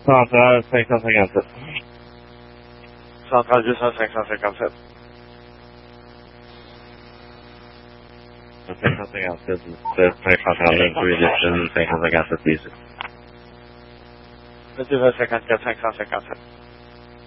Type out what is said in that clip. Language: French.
Central 557. Central 200 557. 557, c'est 539, Edition 557 ici. Le 254 557.